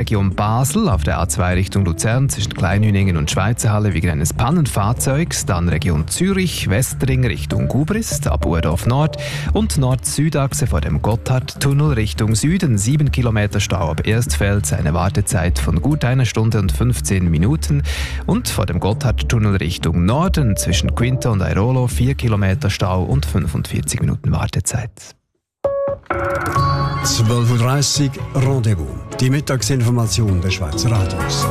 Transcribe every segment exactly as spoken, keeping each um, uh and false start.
Region Basel auf der A zwei Richtung Luzern zwischen Kleinhüningen und Schweizerhalle wegen eines Pannenfahrzeugs. Dann Region Zürich, Westring Richtung Gubrist ab Urdorf Nord und Nord-Süd-Achse vor dem Gotthardtunnel Richtung Süden. sieben Kilometer Stau ab Erstfeld, eine Wartezeit von gut einer Stunde und fünfzehn Minuten. Und vor dem Gotthardtunnel Richtung Norden zwischen Quinta und Airolo vier Kilometer Stau und fünfundvierzig Minuten Wartezeit. zwölf Uhr dreißig Rendezvous. Die Mittagsinformation der Schweizer Radios.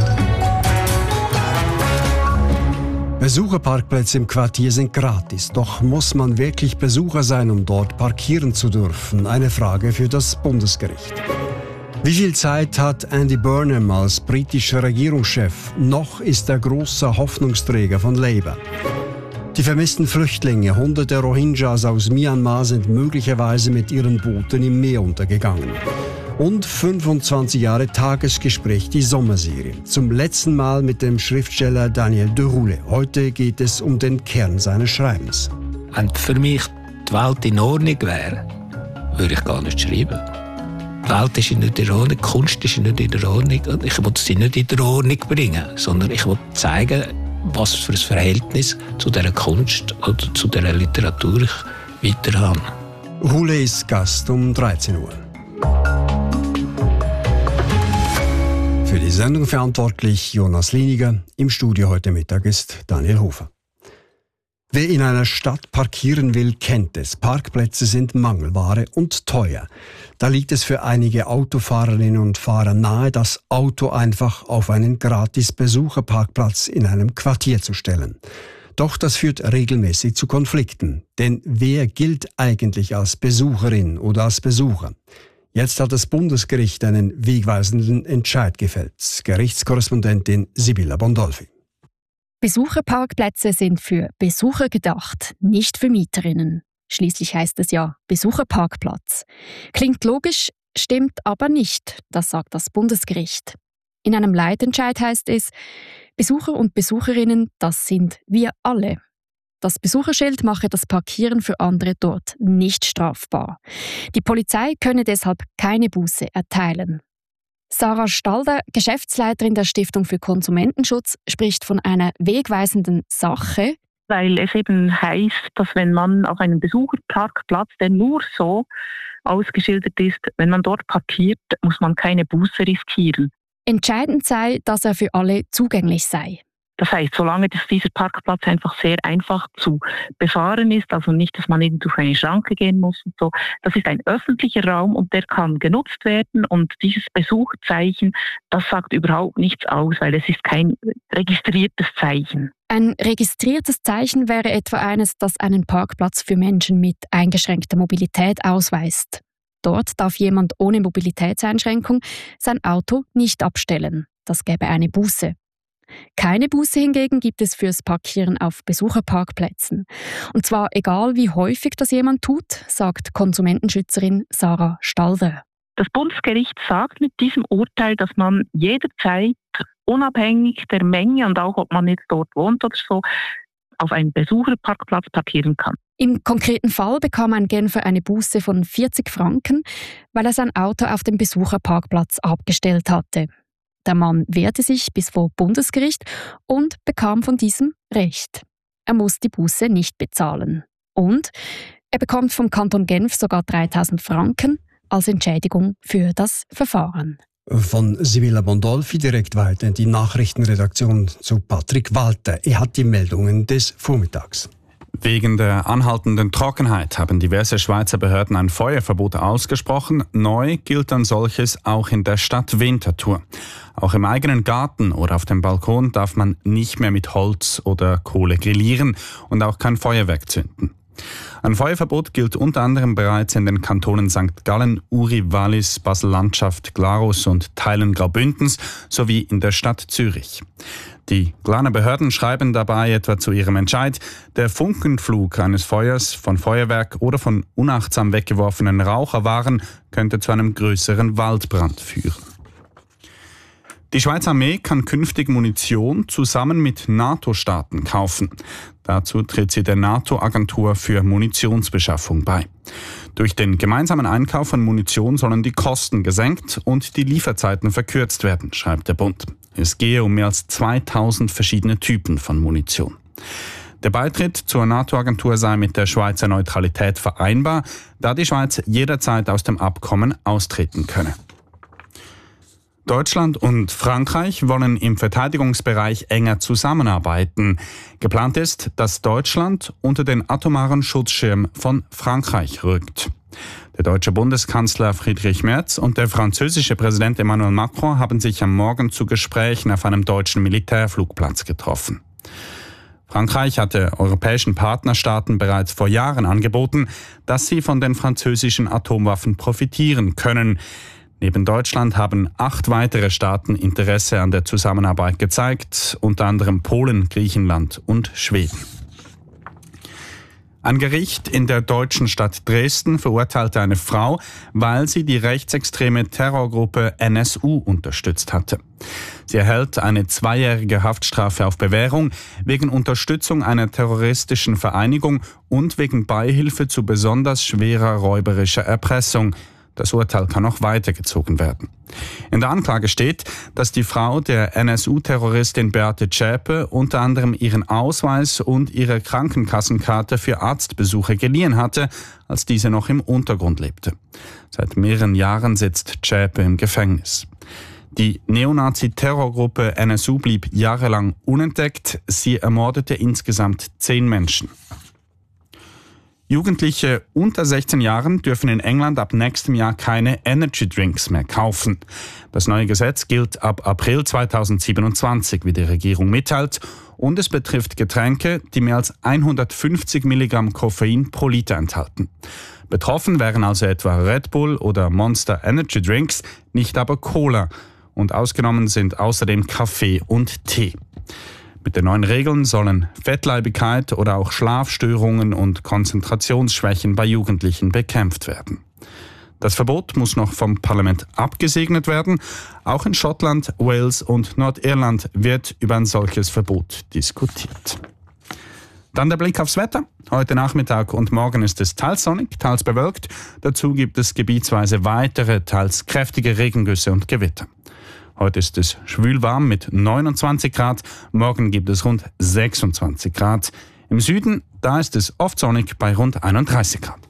Besucherparkplätze im Quartier sind gratis. Doch muss man wirklich Besucher sein, um dort parkieren zu dürfen? Eine Frage für das Bundesgericht. Wie viel Zeit hat Andy Burnham als britischer Regierungschef? Noch ist er großer Hoffnungsträger von Labour. Die vermissten Flüchtlinge, hunderte Rohingyas aus Myanmar, sind möglicherweise mit ihren Booten im Meer untergegangen. Und fünfundzwanzig Jahre Tagesgespräch, die Sommerserie. Zum letzten Mal mit dem Schriftsteller Daniel Deroulé. Heute geht es um den Kern seines Schreibens. Wenn für mich die Welt in Ordnung wäre, würde ich gar nicht schreiben. Die Welt ist nicht in Ordnung, die Kunst ist nicht in Ordnung. Ich will sie nicht in Ordnung bringen, sondern ich will zeigen, was für ein Verhältnis zu dieser Kunst oder zu dieser Literatur ich weiter habe. Hule ist Gast um dreizehn Uhr. Für die Sendung verantwortlich Jonas Liniger. Im Studio heute Mittag ist Daniel Hofer. Wer in einer Stadt parkieren will, kennt es. Parkplätze sind Mangelware und teuer. Da liegt es für einige Autofahrerinnen und Fahrer nahe, das Auto einfach auf einen gratis Besucherparkplatz in einem Quartier zu stellen. Doch das führt regelmäßig zu Konflikten. Denn wer gilt eigentlich als Besucherin oder als Besucher? Jetzt hat das Bundesgericht einen wegweisenden Entscheid gefällt. Gerichtskorrespondentin Sibylla Bondolfi. Besucherparkplätze sind für Besucher gedacht, nicht für Mieterinnen. Schließlich heißt es ja Besucherparkplatz. Klingt logisch, stimmt aber nicht, das sagt das Bundesgericht. In einem Leitentscheid heißt es, Besucher und Besucherinnen, das sind wir alle. Das Besucherschild mache das Parkieren für andere dort nicht strafbar. Die Polizei könne deshalb keine Buße erteilen. Sarah Stalder, Geschäftsleiterin der Stiftung für Konsumentenschutz, spricht von einer wegweisenden Sache. Weil es eben heißt, dass wenn man auf einem Besucherparkplatz, der nur so ausgeschildert ist, wenn man dort parkiert, muss man keine Buße riskieren. Entscheidend sei, dass er für alle zugänglich sei. Das heißt, solange dass dieser Parkplatz einfach sehr einfach zu befahren ist, also nicht, dass man eben durch eine Schranke gehen muss und so. Das ist ein öffentlicher Raum und der kann genutzt werden und dieses Besucherzeichen, das sagt überhaupt nichts aus, weil es ist kein registriertes Zeichen. Ein registriertes Zeichen wäre etwa eines, das einen Parkplatz für Menschen mit eingeschränkter Mobilität ausweist. Dort darf jemand ohne Mobilitätseinschränkung sein Auto nicht abstellen. Das gäbe eine Buße. Keine Buße hingegen gibt es fürs Parkieren auf Besucherparkplätzen. Und zwar egal, wie häufig das jemand tut, sagt Konsumentenschützerin Sarah Stalder. Das Bundesgericht sagt mit diesem Urteil, dass man jederzeit, unabhängig der Menge und auch ob man jetzt dort wohnt oder so, auf einem Besucherparkplatz parkieren kann. Im konkreten Fall bekam ein Genfer eine Buße von vierzig Franken, weil er sein Auto auf dem Besucherparkplatz abgestellt hatte. Der Mann wehrte sich bis vor Bundesgericht und bekam von diesem Recht. Er muss die Buße nicht bezahlen. Und er bekommt vom Kanton Genf sogar dreitausend Franken als Entschädigung für das Verfahren. Von Sibylla Bondolfi direkt weiter in die Nachrichtenredaktion zu Patrick Walter. Er hat die Meldungen des Vormittags. Wegen der anhaltenden Trockenheit haben diverse Schweizer Behörden ein Feuerverbot ausgesprochen. Neu gilt ein solches auch in der Stadt Winterthur. Auch im eigenen Garten oder auf dem Balkon darf man nicht mehr mit Holz oder Kohle grillieren und auch kein Feuerwerk zünden. Ein Feuerverbot gilt unter anderem bereits in den Kantonen Sankt Gallen, Uri, Wallis, Basel-Landschaft, Glarus und Teilen Graubündens sowie in der Stadt Zürich. Die Glarner Behörden schreiben dabei etwa zu ihrem Entscheid, der Funkenflug eines Feuers von Feuerwerk oder von unachtsam weggeworfenen Raucherwaren könnte zu einem größeren Waldbrand führen. Die Schweizer Armee kann künftig Munition zusammen mit NATO-Staaten kaufen. Dazu tritt sie der NATO-Agentur für Munitionsbeschaffung bei. Durch den gemeinsamen Einkauf von Munition sollen die Kosten gesenkt und die Lieferzeiten verkürzt werden, schreibt der Bund. Es gehe um mehr als zweitausend verschiedene Typen von Munition. Der Beitritt zur NATO-Agentur sei mit der Schweizer Neutralität vereinbar, da die Schweiz jederzeit aus dem Abkommen austreten könne. Deutschland und Frankreich wollen im Verteidigungsbereich enger zusammenarbeiten. Geplant ist, dass Deutschland unter den atomaren Schutzschirm von Frankreich rückt. Der deutsche Bundeskanzler Friedrich Merz und der französische Präsident Emmanuel Macron haben sich am Morgen zu Gesprächen auf einem deutschen Militärflugplatz getroffen. Frankreich hatte europäischen Partnerstaaten bereits vor Jahren angeboten, dass sie von den französischen Atomwaffen profitieren können. Neben Deutschland haben acht weitere Staaten Interesse an der Zusammenarbeit gezeigt, unter anderem Polen, Griechenland und Schweden. Ein Gericht in der deutschen Stadt Dresden verurteilte eine Frau, weil sie die rechtsextreme Terrorgruppe N S U unterstützt hatte. Sie erhält eine zweijährige Haftstrafe auf Bewährung wegen Unterstützung einer terroristischen Vereinigung und wegen Beihilfe zu besonders schwerer räuberischer Erpressung. Das Urteil kann noch weitergezogen werden. In der Anklage steht, dass die Frau der N S U-Terroristin Beate Zschäpe unter anderem ihren Ausweis und ihre Krankenkassenkarte für Arztbesuche geliehen hatte, als diese noch im Untergrund lebte. Seit mehreren Jahren sitzt Zschäpe im Gefängnis. Die Neonazi-Terrorgruppe N S U blieb jahrelang unentdeckt. Sie ermordete insgesamt zehn Menschen. Jugendliche unter sechzehn Jahren dürfen in England ab nächstem Jahr keine Energy Drinks mehr kaufen. Das neue Gesetz gilt ab April zweitausendsiebenundzwanzig, wie die Regierung mitteilt, und es betrifft Getränke, die mehr als hundertfünfzig Milligramm Koffein pro Liter enthalten. Betroffen wären also etwa Red Bull oder Monster Energy Drinks, nicht aber Cola. Und ausgenommen sind außerdem Kaffee und Tee. Mit den neuen Regeln sollen Fettleibigkeit oder auch Schlafstörungen und Konzentrationsschwächen bei Jugendlichen bekämpft werden. Das Verbot muss noch vom Parlament abgesegnet werden. Auch in Schottland, Wales und Nordirland wird über ein solches Verbot diskutiert. Dann der Blick aufs Wetter. Heute Nachmittag und morgen ist es teils sonnig, teils bewölkt. Dazu gibt es gebietsweise weitere, teils kräftige Regengüsse und Gewitter. Heute ist es schwülwarm mit neunundzwanzig Grad, morgen gibt es rund sechsundzwanzig Grad. Im Süden, da ist es oft sonnig bei rund einunddreißig Grad.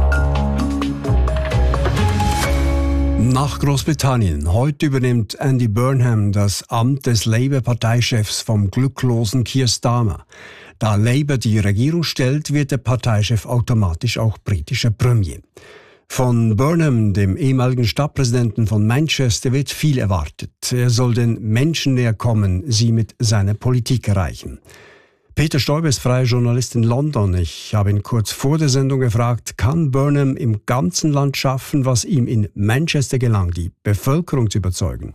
Nach Großbritannien. Heute übernimmt Andy Burnham das Amt des Labour-Parteichefs vom glücklosen Keir Starmer. Da Labour die Regierung stellt, wird der Parteichef automatisch auch britischer Premier. Von Burnham, dem ehemaligen Stadtpräsidenten von Manchester, wird viel erwartet. Er soll den Menschen näher kommen, sie mit seiner Politik erreichen. Peter Stoiber ist freier Journalist in London. Ich habe ihn kurz vor der Sendung gefragt, kann Burnham im ganzen Land schaffen, was ihm in Manchester gelang, die Bevölkerung zu überzeugen?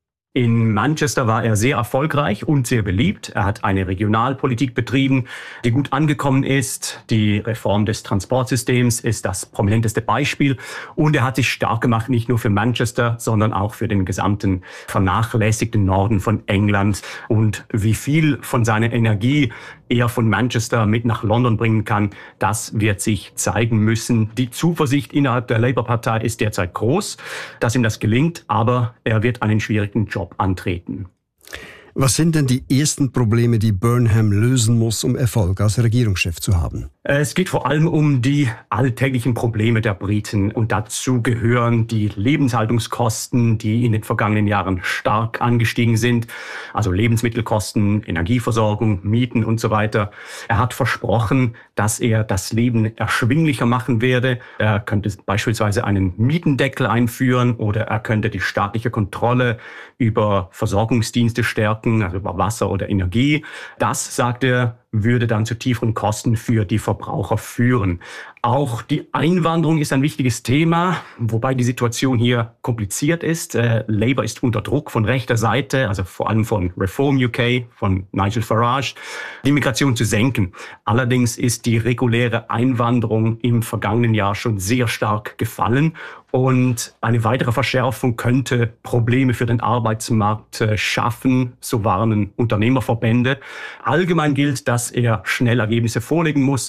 In Manchester war er sehr erfolgreich und sehr beliebt. Er hat eine Regionalpolitik betrieben, die gut angekommen ist. Die Reform des Transportsystems ist das prominenteste Beispiel. Und er hat sich stark gemacht, nicht nur für Manchester, sondern auch für den gesamten vernachlässigten Norden von England. Und wie viel von seiner Energie er von Manchester mit nach London bringen kann, das wird sich zeigen müssen. Die Zuversicht innerhalb der Labour-Partei ist derzeit groß, dass ihm das gelingt, aber er wird einen schwierigen Job antreten. Was sind denn die ersten Probleme, die Burnham lösen muss, um Erfolg als Regierungschef zu haben? Es geht vor allem um die alltäglichen Probleme der Briten. Und dazu gehören die Lebenshaltungskosten, die in den vergangenen Jahren stark angestiegen sind. Also Lebensmittelkosten, Energieversorgung, Mieten und so weiter. Er hat versprochen, dass er das Leben erschwinglicher machen werde. Er könnte beispielsweise einen Mietendeckel einführen oder er könnte die staatliche Kontrolle über Versorgungsdienste stärken, also über Wasser oder Energie. Das, sagt er, würde dann zu tieferen Kosten für die Verbraucher führen. Auch die Einwanderung ist ein wichtiges Thema, wobei die Situation hier kompliziert ist. Äh, Labour ist unter Druck von rechter Seite, also vor allem von Reform U K, von Nigel Farage, die Migration zu senken. Allerdings ist die reguläre Einwanderung im vergangenen Jahr schon sehr stark gefallen. Und eine weitere Verschärfung könnte Probleme für den Arbeitsmarkt äh, schaffen, so warnen Unternehmerverbände. Allgemein gilt, dass er schnell Ergebnisse vorlegen muss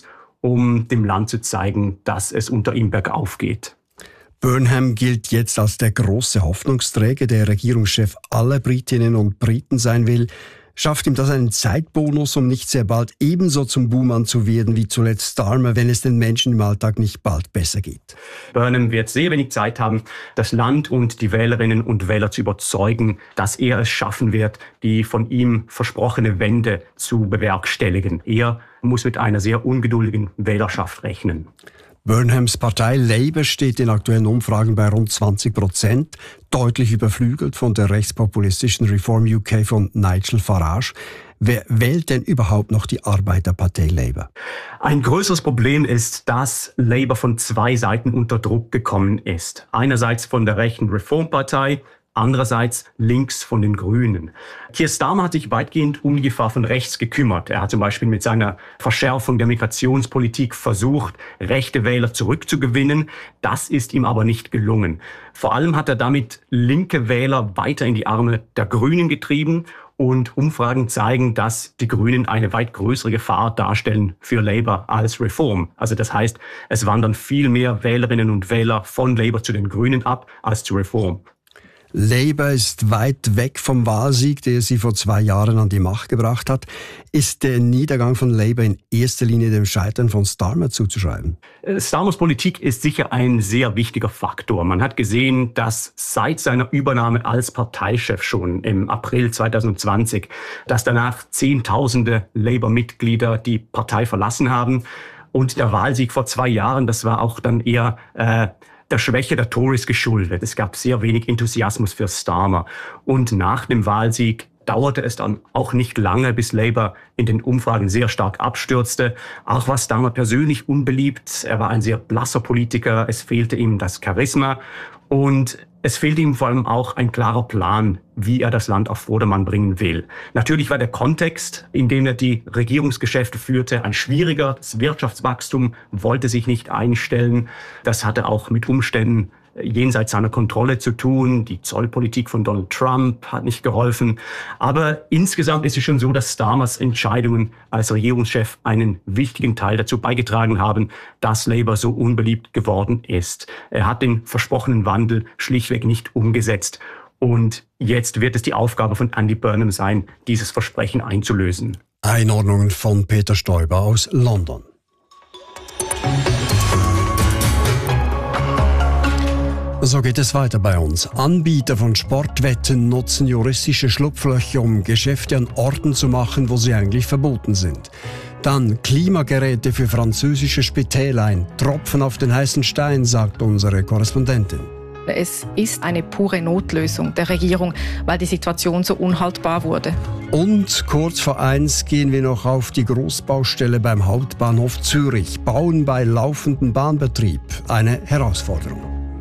um dem Land zu zeigen, dass es unter ihm bergauf geht. Burnham gilt jetzt als der große Hoffnungsträger, der Regierungschef aller Britinnen und Briten sein will. Schafft ihm das einen Zeitbonus, um nicht sehr bald ebenso zum Buhmann zu werden wie zuletzt Starmer, wenn es den Menschen im Alltag nicht bald besser geht? Burnham wird sehr wenig Zeit haben, das Land und die Wählerinnen und Wähler zu überzeugen, dass er es schaffen wird, die von ihm versprochene Wende zu bewerkstelligen. Er muss mit einer sehr ungeduldigen Wählerschaft rechnen. Burnhams Partei Labour steht in aktuellen Umfragen bei rund zwanzig Prozent, deutlich überflügelt von der rechtspopulistischen Reform U K von Nigel Farage. Wer wählt denn überhaupt noch die Arbeiterpartei Labour? Ein größeres Problem ist, dass Labour von zwei Seiten unter Druck gekommen ist. Einerseits von der rechten Reformpartei, andererseits links von den Grünen. Keir Starmer hat sich weitgehend um die Gefahr von rechts gekümmert. Er hat zum Beispiel mit seiner Verschärfung der Migrationspolitik versucht, rechte Wähler zurückzugewinnen. Das ist ihm aber nicht gelungen. Vor allem hat er damit linke Wähler weiter in die Arme der Grünen getrieben. Und Umfragen zeigen, dass die Grünen eine weit größere Gefahr darstellen für Labour als Reform. Also das heißt, es wandern viel mehr Wählerinnen und Wähler von Labour zu den Grünen ab als zu Reform. Labour ist weit weg vom Wahlsieg, der sie vor zwei Jahren an die Macht gebracht hat. Ist der Niedergang von Labour in erster Linie dem Scheitern von Starmer zuzuschreiben? Starmers Politik ist sicher ein sehr wichtiger Faktor. Man hat gesehen, dass seit seiner Übernahme als Parteichef schon im April zwanzig zwanzig, dass danach Zehntausende Labour-Mitglieder die Partei verlassen haben. Und der Wahlsieg vor zwei Jahren, das war auch dann eher äh, der Schwäche der Tories geschuldet. Es gab sehr wenig Enthusiasmus für Starmer. Und nach dem Wahlsieg dauerte es dann auch nicht lange, bis Labour in den Umfragen sehr stark abstürzte. Auch war Starmer persönlich unbeliebt. Er war ein sehr blasser Politiker. Es fehlte ihm das Charisma. Und es fehlte ihm vor allem auch ein klarer Plan, wie er das Land auf Vordermann bringen will. Natürlich war der Kontext, in dem er die Regierungsgeschäfte führte, ein schwieriger. Das Wirtschaftswachstum wollte sich nicht einstellen. Das hatte auch mit Umständen jenseits seiner Kontrolle zu tun. Die Zollpolitik von Donald Trump hat nicht geholfen. Aber insgesamt ist es schon so, dass Starmers Entscheidungen als Regierungschef einen wichtigen Teil dazu beigetragen haben, dass Labour so unbeliebt geworden ist. Er hat den versprochenen Wandel schlichtweg nicht umgesetzt. Und jetzt wird es die Aufgabe von Andy Burnham sein, dieses Versprechen einzulösen. Einordnungen von Peter Stoiber aus London. So geht es weiter bei uns. Anbieter von Sportwetten nutzen juristische Schlupflöcher, um Geschäfte an Orten zu machen, wo sie eigentlich verboten sind. Dann Klimageräte für französische Spitäler, ein Tropfen auf den heißen Stein, sagt unsere Korrespondentin. Es ist eine pure Notlösung der Regierung, weil die Situation so unhaltbar wurde. Und kurz vor eins gehen wir noch auf die Großbaustelle beim Hauptbahnhof Zürich. Bauen bei laufendem Bahnbetrieb. Eine Herausforderung.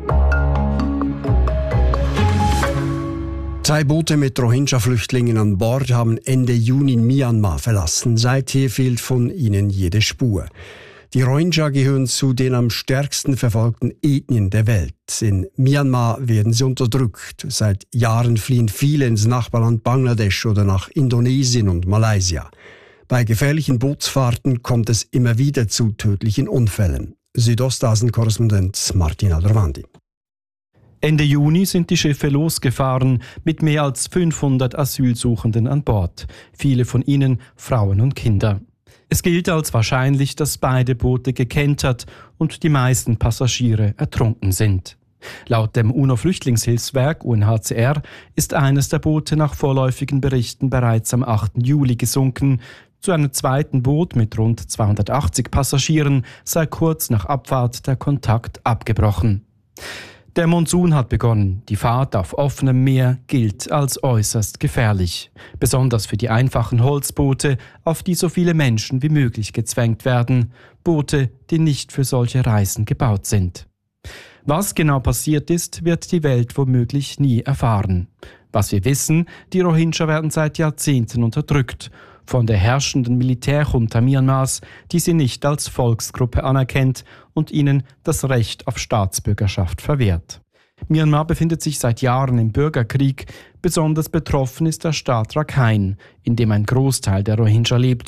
Zwei Boote mit Rohingya-Flüchtlingen an Bord haben Ende Juni Myanmar verlassen. Seither fehlt von ihnen jede Spur. Die Rohingya gehören zu den am stärksten verfolgten Ethnien der Welt. In Myanmar werden sie unterdrückt. Seit Jahren fliehen viele ins Nachbarland Bangladesch oder nach Indonesien und Malaysia. Bei gefährlichen Bootsfahrten kommt es immer wieder zu tödlichen Unfällen. Südostasien-Korrespondent Martin Alderwandi. Ende Juni sind die Schiffe losgefahren mit mehr als fünfhundert Asylsuchenden an Bord, viele von ihnen Frauen und Kinder. Es gilt als wahrscheinlich, dass beide Boote gekentert und die meisten Passagiere ertrunken sind. Laut dem UNO-Flüchtlingshilfswerk U N H C R ist eines der Boote nach vorläufigen Berichten bereits am achten Juli gesunken. Zu einem zweiten Boot mit rund zweihundertachtzig Passagieren sei kurz nach Abfahrt der Kontakt abgebrochen. Der Monsun hat begonnen. Die Fahrt auf offenem Meer gilt als äußerst gefährlich. Besonders für die einfachen Holzboote, auf die so viele Menschen wie möglich gezwängt werden. Boote, die nicht für solche Reisen gebaut sind. Was genau passiert ist, wird die Welt womöglich nie erfahren. Was wir wissen, die Rohingya werden seit Jahrzehnten unterdrückt. Von der herrschenden Militärjunta Myanmars, die sie nicht als Volksgruppe anerkennt und ihnen das Recht auf Staatsbürgerschaft verwehrt. Myanmar befindet sich seit Jahren im Bürgerkrieg. Besonders betroffen ist der Staat Rakhine, in dem ein Großteil der Rohingya lebt.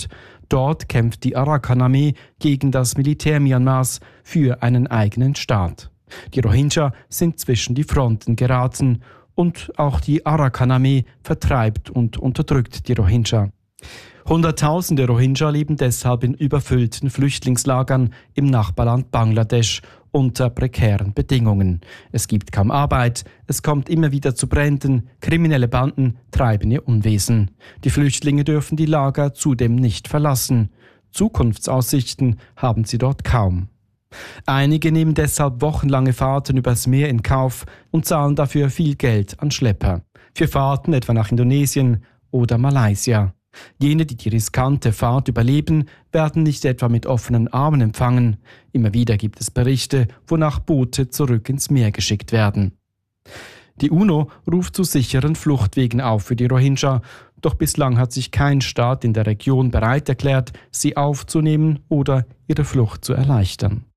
Dort kämpft die Arakan-Armee gegen das Militär Myanmars für einen eigenen Staat. Die Rohingya sind zwischen die Fronten geraten und auch die Arakan-Armee vertreibt und unterdrückt die Rohingya. Hunderttausende Rohingya leben deshalb in überfüllten Flüchtlingslagern im Nachbarland Bangladesch unter prekären Bedingungen. Es gibt kaum Arbeit, es kommt immer wieder zu Bränden, kriminelle Banden treiben ihr Unwesen. Die Flüchtlinge dürfen die Lager zudem nicht verlassen. Zukunftsaussichten haben sie dort kaum. Einige nehmen deshalb wochenlange Fahrten übers Meer in Kauf und zahlen dafür viel Geld an Schlepper. Für Fahrten etwa nach Indonesien oder Malaysia. Jene, die die riskante Fahrt überleben, werden nicht etwa mit offenen Armen empfangen. Immer wieder gibt es Berichte, wonach Boote zurück ins Meer geschickt werden. Die UNO ruft zu sicheren Fluchtwegen auf für die Rohingya, doch bislang hat sich kein Staat in der Region bereit erklärt, sie aufzunehmen oder ihre Flucht zu erleichtern.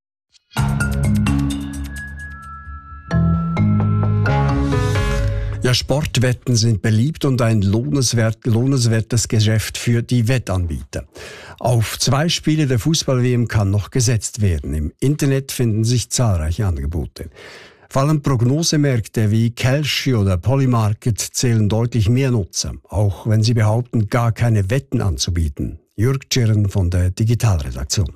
Ja, Sportwetten sind beliebt und ein lohnenswert, lohnenswertes Geschäft für die Wettanbieter. Auf zwei Spiele der Fußball-W M kann noch gesetzt werden. Im Internet finden sich zahlreiche Angebote. Vor allem Prognosemärkte wie Kalshi oder Polymarket zählen deutlich mehr Nutzer, auch wenn sie behaupten, gar keine Wetten anzubieten. Jürg Tschirren von der Digitalredaktion.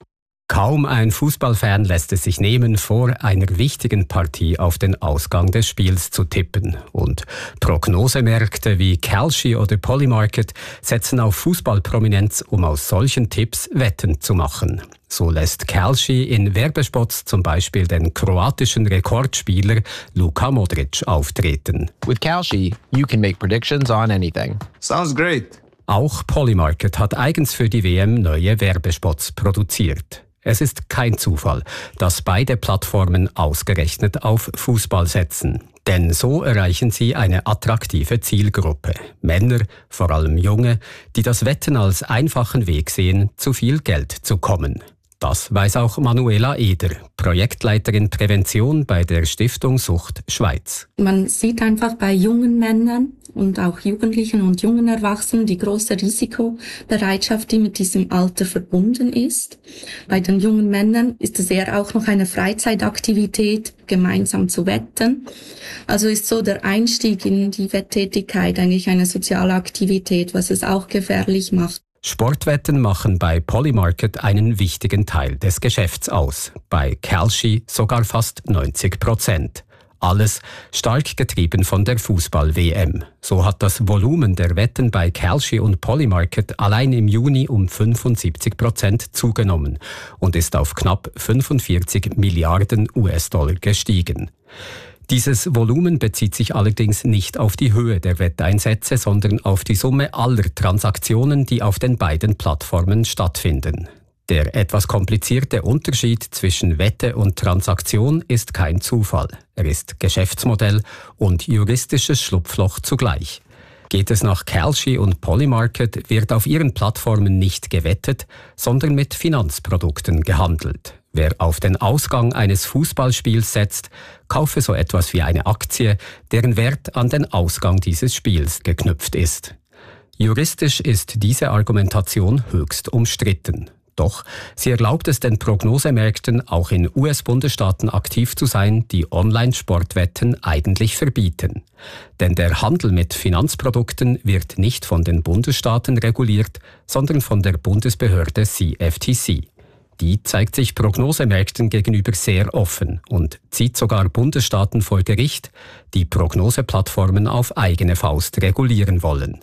Kaum ein Fußballfan lässt es sich nehmen, vor einer wichtigen Partie auf den Ausgang des Spiels zu tippen. Und Prognosemärkte wie Kalshi oder Polymarket setzen auf Fußballprominenz, um aus solchen Tipps Wetten zu machen. So lässt Kalshi in Werbespots zum Beispiel den kroatischen Rekordspieler Luka Modric auftreten. With Kalshi, you can make predictions on anything. Sounds great. Auch Polymarket hat eigens für die W M neue Werbespots produziert. Es ist kein Zufall, dass beide Plattformen ausgerechnet auf Fußball setzen. Denn so erreichen sie eine attraktive Zielgruppe. Männer, vor allem Junge, die das Wetten als einfachen Weg sehen, zu viel Geld zu kommen. Das weiß auch Manuela Eder, Projektleiterin Prävention bei der Stiftung Sucht Schweiz. Man sieht einfach bei jungen Männern und auch Jugendlichen und jungen Erwachsenen die große Risikobereitschaft, die mit diesem Alter verbunden ist. Bei den jungen Männern ist es eher auch noch eine Freizeitaktivität, gemeinsam zu wetten. Also ist so der Einstieg in die Wetttätigkeit eigentlich eine soziale Aktivität, was es auch gefährlich macht. Sportwetten machen bei Polymarket einen wichtigen Teil des Geschäfts aus. Bei Kalshi sogar fast neunzig Prozent. Alles stark getrieben von der Fußball-W M. So hat das Volumen der Wetten bei Kalshi und Polymarket allein im Juni um fünfundsiebzig Prozent zugenommen und ist auf knapp fünfundvierzig Milliarden U S-Dollar gestiegen. Dieses Volumen bezieht sich allerdings nicht auf die Höhe der Wetteinsätze, sondern auf die Summe aller Transaktionen, die auf den beiden Plattformen stattfinden. Der etwas komplizierte Unterschied zwischen Wette und Transaktion ist kein Zufall. Er ist Geschäftsmodell und juristisches Schlupfloch zugleich. Geht es nach Kalshi und Polymarket, wird auf ihren Plattformen nicht gewettet, sondern mit Finanzprodukten gehandelt. Wer auf den Ausgang eines Fußballspiels setzt, kaufe so etwas wie eine Aktie, deren Wert an den Ausgang dieses Spiels geknüpft ist. Juristisch ist diese Argumentation höchst umstritten. Doch sie erlaubt es den Prognosemärkten, auch in U S-Bundesstaaten aktiv zu sein, die Online-Sportwetten eigentlich verbieten. Denn der Handel mit Finanzprodukten wird nicht von den Bundesstaaten reguliert, sondern von der Bundesbehörde C F T C. Die zeigt sich Prognosemärkten gegenüber sehr offen und zieht sogar Bundesstaaten vor Gericht, die Prognoseplattformen auf eigene Faust regulieren wollen.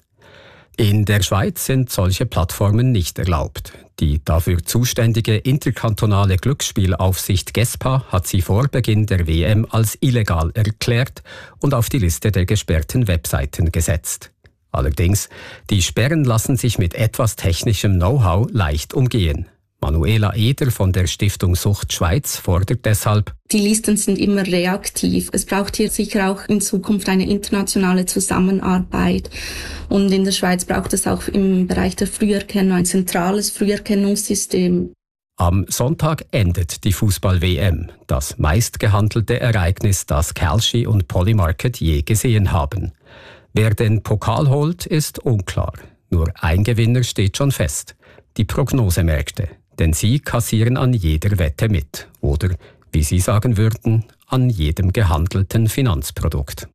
In der Schweiz sind solche Plattformen nicht erlaubt. Die dafür zuständige interkantonale Glücksspielaufsicht GESPA hat sie vor Beginn der W M als illegal erklärt und auf die Liste der gesperrten Webseiten gesetzt. Allerdings, die Sperren lassen sich mit etwas technischem Know-how leicht umgehen. Manuela Eder von der Stiftung Sucht Schweiz fordert deshalb: Die Listen sind immer reaktiv. Es braucht hier sicher auch in Zukunft eine internationale Zusammenarbeit. Und in der Schweiz braucht es auch im Bereich der Früherkennung ein zentrales Früherkennungssystem. Am Sonntag endet die Fußball-W M, das meistgehandelte Ereignis, das Kalshi und Polymarket je gesehen haben. Wer den Pokal holt, ist unklar. Nur ein Gewinner steht schon fest. die Prognosemärkte, denn sie kassieren an jeder Wette mit oder, wie Sie sagen würden, an jedem gehandelten Finanzprodukt.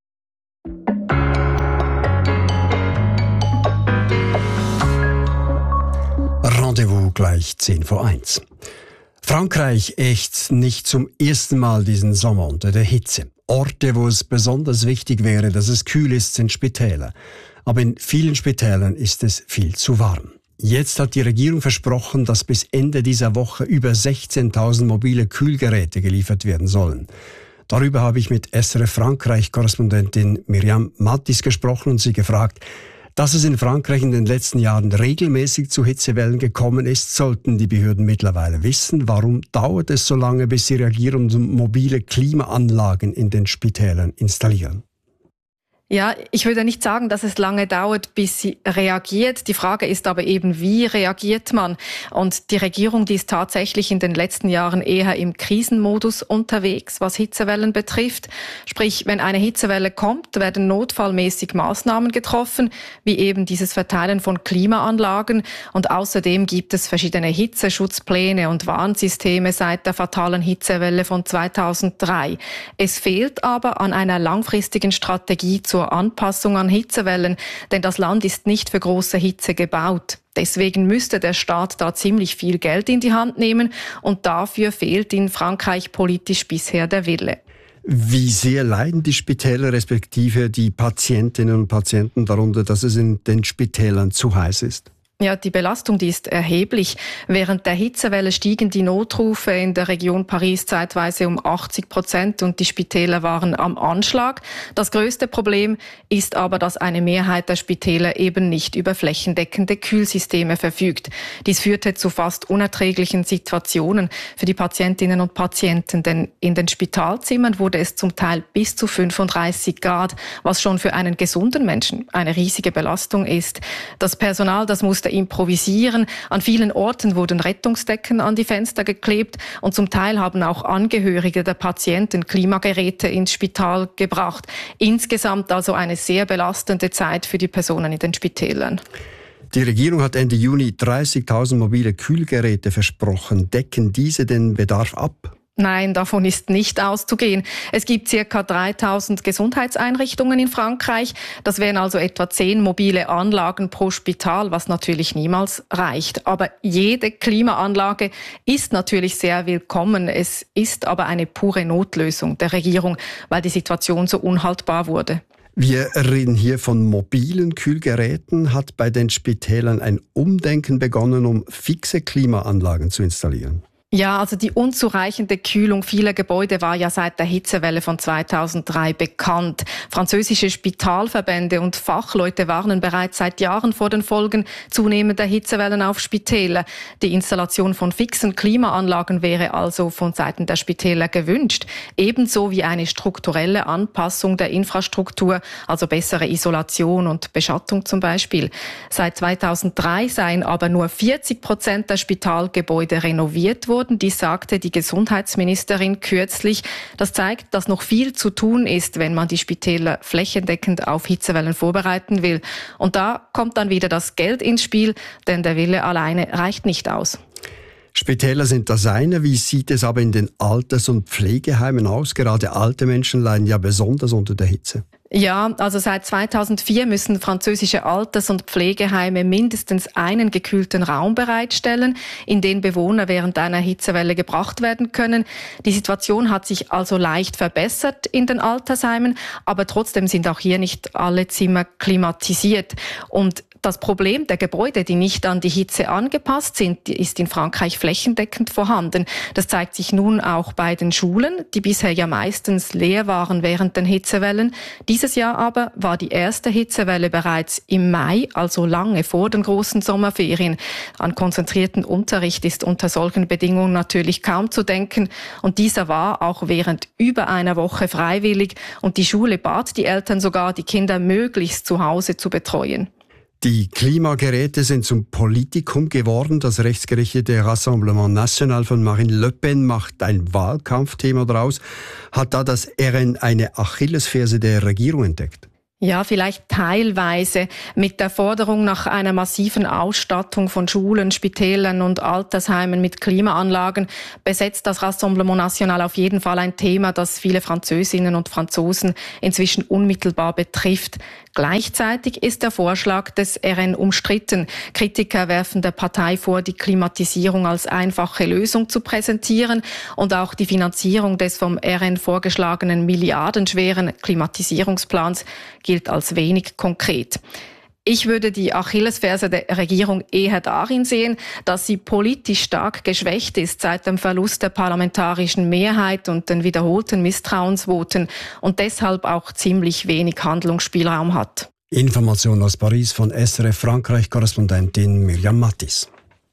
Rendezvous gleich zehn vor eins. Frankreich ächzt nicht zum ersten Mal diesen Sommer unter der Hitze. Orte, wo es besonders wichtig wäre, dass es kühl ist, sind Spitäler. Aber in vielen Spitälern ist es viel zu warm. Jetzt hat die Regierung versprochen, dass bis Ende dieser Woche über sechzehntausend mobile Kühlgeräte geliefert werden sollen. Darüber habe ich mit S R F Frankreich-Korrespondentin Myriam Mattis gesprochen und sie gefragt, dass es in Frankreich in den letzten Jahren regelmäßig zu Hitzewellen gekommen ist, sollten die Behörden mittlerweile wissen. Warum dauert es so lange, bis sie reagieren und mobile Klimaanlagen in den Spitälern installieren? Ja, ich würde nicht sagen, dass es lange dauert, bis sie reagiert. Die Frage ist aber eben, wie reagiert man? Und die Regierung, die ist tatsächlich in den letzten Jahren eher im Krisenmodus unterwegs, was Hitzewellen betrifft. Sprich, wenn eine Hitzewelle kommt, werden notfallmäßig Maßnahmen getroffen, wie eben dieses Verteilen von Klimaanlagen. Und außerdem gibt es verschiedene Hitzeschutzpläne und Warnsysteme seit der fatalen Hitzewelle von zweitausenddrei. Es fehlt aber an einer langfristigen Strategie zur Anpassung an Hitzewellen, denn das Land ist nicht für große Hitze gebaut. Deswegen müsste der Staat da ziemlich viel Geld in die Hand nehmen und dafür fehlt in Frankreich politisch bisher der Wille. Wie sehr leiden die Spitäler respektive die Patientinnen und Patienten darunter, dass es in den Spitälern zu heiß ist? Ja, die Belastung, die ist erheblich. Während der Hitzewelle stiegen die Notrufe in der Region Paris zeitweise um achtzig Prozent und die Spitäler waren am Anschlag. Das größte Problem ist aber, dass eine Mehrheit der Spitäler eben nicht über flächendeckende Kühlsysteme verfügt. Dies führte zu fast unerträglichen Situationen für die Patientinnen und Patienten, denn in den Spitalzimmern wurde es zum Teil bis zu fünfunddreißig Grad, was schon für einen gesunden Menschen eine riesige Belastung ist. Das Personal, das musste improvisieren. An vielen Orten wurden Rettungsdecken an die Fenster geklebt und zum Teil haben auch Angehörige der Patienten Klimageräte ins Spital gebracht. Insgesamt also eine sehr belastende Zeit für die Personen in den Spitälern. Die Regierung hat Ende Juni dreißigtausend mobile Kühlgeräte versprochen. Decken diese den Bedarf ab? Nein, davon ist nicht auszugehen. Es gibt circa dreitausend Gesundheitseinrichtungen in Frankreich. Das wären also etwa zehn mobile Anlagen pro Spital, was natürlich niemals reicht. Aber jede Klimaanlage ist natürlich sehr willkommen. Es ist aber eine pure Notlösung der Regierung, weil die Situation so unhaltbar wurde. Wir reden hier von mobilen Kühlgeräten. Hat bei den Spitälern ein Umdenken begonnen, um fixe Klimaanlagen zu installieren? Ja, also die unzureichende Kühlung vieler Gebäude war ja seit der Hitzewelle von zweitausenddrei bekannt. Französische Spitalverbände und Fachleute warnen bereits seit Jahren vor den Folgen zunehmender Hitzewellen auf Spitäler. Die Installation von fixen Klimaanlagen wäre also von Seiten der Spitäler gewünscht. Ebenso wie eine strukturelle Anpassung der Infrastruktur, also bessere Isolation und Beschattung zum Beispiel. Seit zweitausenddrei seien aber nur vierzig Prozent der Spitalgebäude renoviert worden. Dies sagte die Gesundheitsministerin kürzlich. Das zeigt, dass noch viel zu tun ist, wenn man die Spitäler flächendeckend auf Hitzewellen vorbereiten will. Und da kommt dann wieder das Geld ins Spiel, denn der Wille alleine reicht nicht aus. Spitäler sind das eine. Wie sieht es aber in den Alters- und Pflegeheimen aus? Gerade alte Menschen leiden ja besonders unter der Hitze. Ja, also seit zweitausendvier müssen französische Alters- und Pflegeheime mindestens einen gekühlten Raum bereitstellen, in den Bewohner während einer Hitzewelle gebracht werden können. Die Situation hat sich also leicht verbessert in den Altersheimen, aber trotzdem sind auch hier nicht alle Zimmer klimatisiert. Und das Problem der Gebäude, die nicht an die Hitze angepasst sind, ist in Frankreich flächendeckend vorhanden. Das zeigt sich nun auch bei den Schulen, die bisher ja meistens leer waren während den Hitzewellen. Dieses Jahr aber war die erste Hitzewelle bereits im Mai, also lange vor den großen Sommerferien. An konzentrierten Unterricht ist unter solchen Bedingungen natürlich kaum zu denken. Und dieser war auch während über einer Woche freiwillig. Und die Schule bat die Eltern sogar, die Kinder möglichst zu Hause zu betreuen. Die Klimageräte sind zum Politikum geworden. Das rechtsgerichtete Rassemblement National von Marine Le Pen macht ein Wahlkampfthema daraus. Hat da das R N eine Achillesferse der Regierung entdeckt? Ja, vielleicht teilweise. Mit der Forderung nach einer massiven Ausstattung von Schulen, Spitälern und Altersheimen mit Klimaanlagen besetzt das Rassemblement National auf jeden Fall ein Thema, das viele Französinnen und Franzosen inzwischen unmittelbar betrifft. Gleichzeitig ist der Vorschlag des R N umstritten. Kritiker werfen der Partei vor, die Klimatisierung als einfache Lösung zu präsentieren, und auch die Finanzierung des vom R N vorgeschlagenen milliardenschweren Klimatisierungsplans gilt als wenig konkret. Ich würde die Achillesferse der Regierung eher darin sehen, dass sie politisch stark geschwächt ist seit dem Verlust der parlamentarischen Mehrheit und den wiederholten Misstrauensvoten und deshalb auch ziemlich wenig Handlungsspielraum hat. Information aus Paris von S R F Frankreich-Korrespondentin Mirjam Mattis.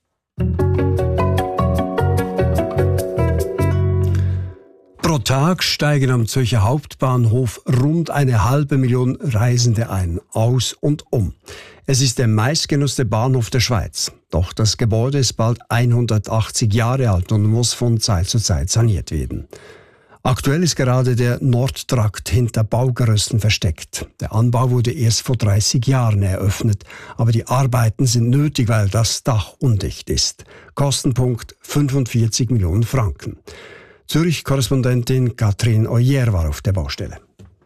Pro Tag steigen am Zürcher Hauptbahnhof rund eine halbe Million Reisende ein, aus und um. Es ist der meistgenutzte Bahnhof der Schweiz. Doch das Gebäude ist bald hundertachtzig Jahre alt und muss von Zeit zu Zeit saniert werden. Aktuell ist gerade der Nordtrakt hinter Baugerüsten versteckt. Der Anbau wurde erst vor dreißig Jahren eröffnet, aber die Arbeiten sind nötig, weil das Dach undicht ist. Kostenpunkt fünfundvierzig Millionen Franken. Zürich-Korrespondentin Katrin Oyer war auf der Baustelle.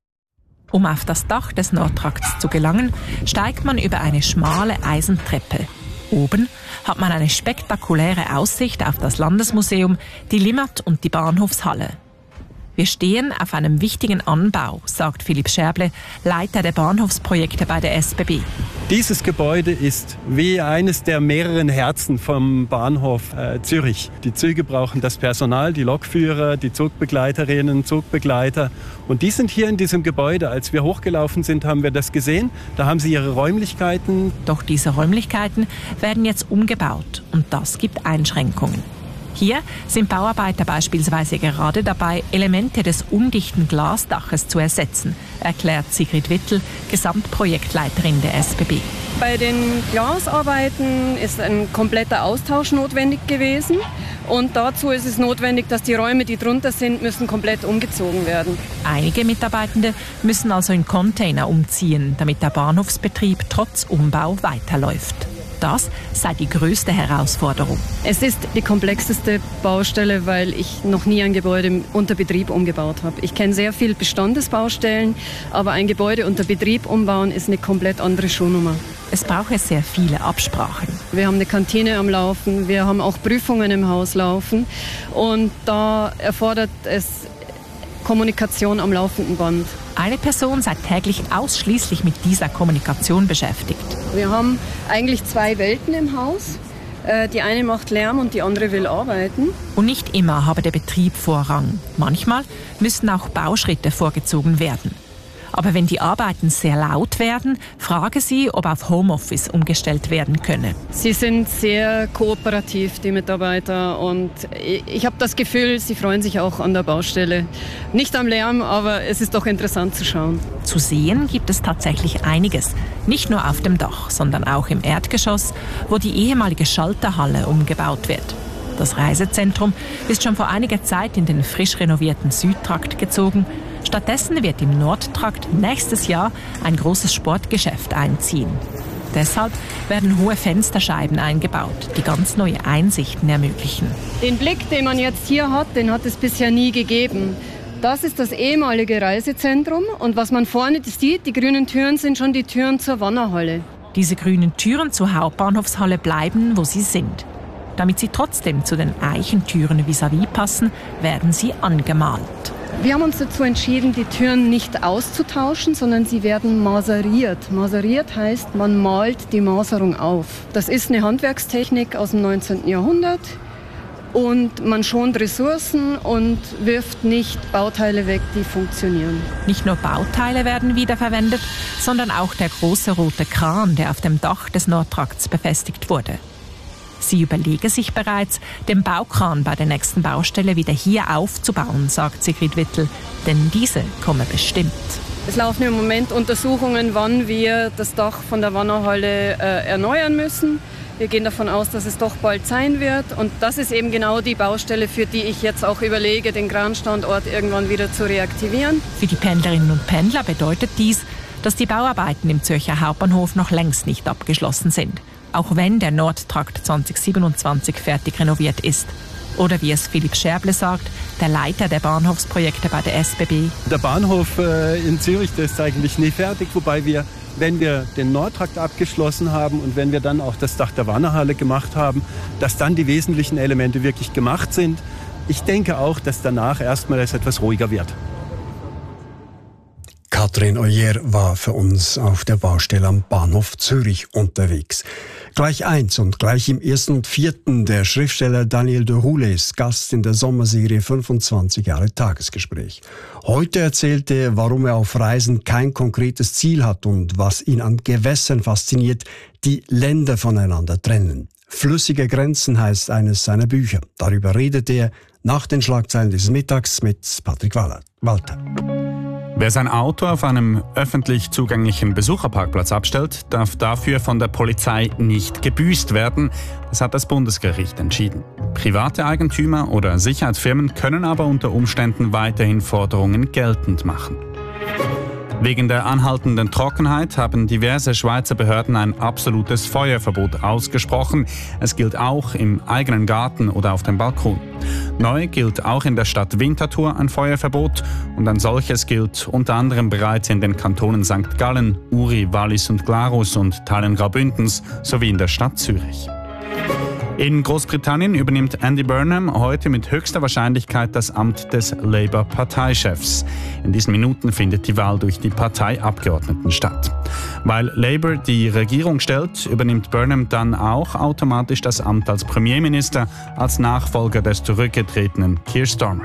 Um auf das Dach des Nordtrakts zu gelangen, steigt man über eine schmale Eisentreppe. Oben hat man eine spektakuläre Aussicht auf das Landesmuseum, die Limmat und die Bahnhofshalle. Wir stehen auf einem wichtigen Anbau, sagt Philipp Scherble, Leiter der Bahnhofsprojekte bei der S B B. Dieses Gebäude ist wie eines der mehreren Herzen vom Bahnhof äh, Zürich. Die Züge brauchen das Personal, die Lokführer, die Zugbegleiterinnen, Zugbegleiter. Und die sind hier in diesem Gebäude. Als wir hochgelaufen sind, haben wir das gesehen. Da haben sie ihre Räumlichkeiten. Doch diese Räumlichkeiten werden jetzt umgebaut und das gibt Einschränkungen. Hier sind Bauarbeiter beispielsweise gerade dabei, Elemente des undichten Glasdaches zu ersetzen, erklärt Sigrid Wittel, Gesamtprojektleiterin der S B B. Bei den Glasarbeiten ist ein kompletter Austausch notwendig gewesen. Und dazu ist es notwendig, dass die Räume, die drunter sind, müssen komplett umgezogen werden. Einige Mitarbeitende müssen also in Container umziehen, damit der Bahnhofsbetrieb trotz Umbau weiterläuft. Das sei die größte Herausforderung. Es ist die komplexeste Baustelle, weil ich noch nie ein Gebäude unter Betrieb umgebaut habe. Ich kenne sehr viele Bestandesbaustellen, aber ein Gebäude unter Betrieb umbauen ist eine komplett andere Schuhnummer. Es brauche sehr viele Absprachen. Wir haben eine Kantine am Laufen, wir haben auch Prüfungen im Haus laufen und da erfordert es Kommunikation am laufenden Band. Eine Person sei täglich ausschließlich mit dieser Kommunikation beschäftigt. Wir haben eigentlich zwei Welten im Haus. Die eine macht Lärm und die andere will arbeiten. Und nicht immer habe der Betrieb Vorrang. Manchmal müssen auch Bauschritte vorgezogen werden. Aber wenn die Arbeiten sehr laut werden, frage sie, ob auf Homeoffice umgestellt werden könne. Sie sind sehr kooperativ, die Mitarbeiter. Und ich habe das Gefühl, sie freuen sich auch an der Baustelle. Nicht am Lärm, aber es ist doch interessant zu schauen. Zu sehen gibt es tatsächlich einiges. Nicht nur auf dem Dach, sondern auch im Erdgeschoss, wo die ehemalige Schalterhalle umgebaut wird. Das Reisezentrum ist schon vor einiger Zeit in den frisch renovierten Südtrakt gezogen. Stattdessen wird im Nordtrakt nächstes Jahr ein großes Sportgeschäft einziehen. Deshalb werden hohe Fensterscheiben eingebaut, die ganz neue Einsichten ermöglichen. Den Blick, den man jetzt hier hat, den hat es bisher nie gegeben. Das ist das ehemalige Reisezentrum und was man vorne sieht, die grünen Türen sind schon die Türen zur Wannerhalle. Diese grünen Türen zur Hauptbahnhofshalle bleiben, wo sie sind. Damit sie trotzdem zu den Eichentüren vis-à-vis passen, werden sie angemalt. Wir haben uns dazu entschieden, die Türen nicht auszutauschen, sondern sie werden maseriert. Maseriert heißt, man malt die Maserung auf. Das ist eine Handwerkstechnik aus dem neunzehnten Jahrhundert und man schont Ressourcen und wirft nicht Bauteile weg, die funktionieren. Nicht nur Bauteile werden wiederverwendet, sondern auch der große rote Kran, der auf dem Dach des Nordtrakts befestigt wurde. Sie überlege sich bereits, den Baukran bei der nächsten Baustelle wieder hier aufzubauen, sagt Sigrid Wittel, denn diese komme bestimmt. Es laufen im Moment Untersuchungen, wann wir das Dach von der Wannerhalle äh, erneuern müssen. Wir gehen davon aus, dass es doch bald sein wird. Und das ist eben genau die Baustelle, für die ich jetzt auch überlege, den Kranstandort irgendwann wieder zu reaktivieren. Für die Pendlerinnen und Pendler bedeutet dies, dass die Bauarbeiten im Zürcher Hauptbahnhof noch längst nicht abgeschlossen sind, auch wenn der Nordtrakt zwanzig siebenundzwanzig fertig renoviert ist. Oder wie es Philipp Scherble sagt, der Leiter der Bahnhofsprojekte bei der S B B. Der Bahnhof äh, in Zürich, der ist eigentlich nie fertig, wobei wir, wenn wir den Nordtrakt abgeschlossen haben und wenn wir dann auch das Dach der Wannerhalle gemacht haben, dass dann die wesentlichen Elemente wirklich gemacht sind. Ich denke auch, dass danach erstmal es etwas ruhiger wird. Katrin Oyer war für uns auf der Baustelle am Bahnhof Zürich unterwegs. Gleich eins und gleich im ersten und vierten der Schriftsteller Daniel Deroulé ist Gast in der Sommerserie fünfundzwanzig Jahre Tagesgespräch. Heute erzählt er, warum er auf Reisen kein konkretes Ziel hat und was ihn an Gewässern fasziniert, die Länder voneinander trennen. Flüssige Grenzen heißt eines seiner Bücher. Darüber redet er nach den Schlagzeilen dieses Mittags mit Patrick Walter. Wer sein Auto auf einem öffentlich zugänglichen Besucherparkplatz abstellt, darf dafür von der Polizei nicht gebüßt werden. Das hat das Bundesgericht entschieden. Private Eigentümer oder Sicherheitsfirmen können aber unter Umständen weiterhin Forderungen geltend machen. Wegen der anhaltenden Trockenheit haben diverse Schweizer Behörden ein absolutes Feuerverbot ausgesprochen. Es gilt auch im eigenen Garten oder auf dem Balkon. Neu gilt auch in der Stadt Winterthur ein Feuerverbot und ein solches gilt unter anderem bereits in den Kantonen Sankt Gallen, Uri, Wallis und Glarus und Teilen Graubündens sowie in der Stadt Zürich. In Großbritannien übernimmt Andy Burnham heute mit höchster Wahrscheinlichkeit das Amt des Labour-Parteichefs. In diesen Minuten findet die Wahl durch die Parteiabgeordneten statt. Weil Labour die Regierung stellt, übernimmt Burnham dann auch automatisch das Amt als Premierminister, als Nachfolger des zurückgetretenen Keir Starmer.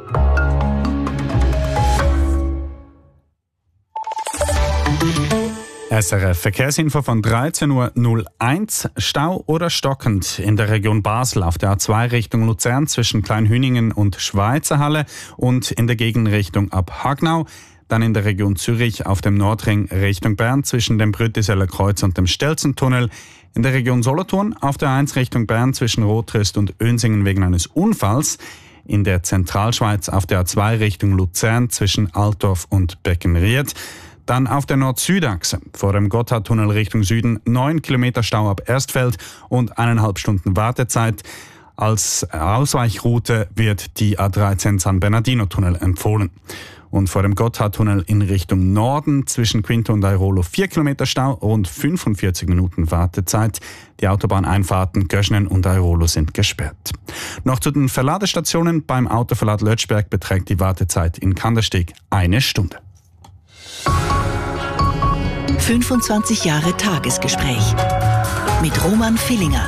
S R F Verkehrsinfo von dreizehn Uhr null eins. Stau oder stockend in der Region Basel auf der A zwei Richtung Luzern zwischen Kleinhüningen und Schweizerhalle und in der Gegenrichtung ab Hagnau. Dann in der Region Zürich auf dem Nordring Richtung Bern zwischen dem Brüttiseller Kreuz und dem Stelzentunnel. In der Region Solothurn auf der eins Richtung Bern zwischen Rotrist und Önsingen wegen eines Unfalls. In der Zentralschweiz auf der A zwei Richtung Luzern zwischen Altdorf und Beckenried. Dann auf der Nord-Süd-Achse vor dem Gotthardtunnel Richtung Süden neun Kilometer Stau ab Erstfeld und eineinhalb Stunden Wartezeit. Als Ausweichroute wird die A dreizehn San Bernardino-Tunnel empfohlen. Und vor dem Gotthardtunnel in Richtung Norden zwischen Quinto und Airolo vier Kilometer Stau, rund fünfundvierzig Minuten Wartezeit. Die Autobahneinfahrten Göschnen und Airolo sind gesperrt. Noch zu den Verladestationen. Beim Autoverlad Lötschberg beträgt die Wartezeit in Kandersteg eine Stunde. fünfundzwanzig Jahre Tagesgespräch mit Roman Villinger.